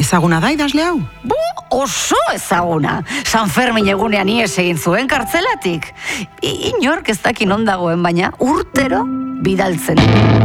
Ezaguna da idazle hau? Oso ezaguna. San Fermin egunean ies egin zuen kartzelatik. Inork ez dakin ondagoen, baina urtero bidaltzen.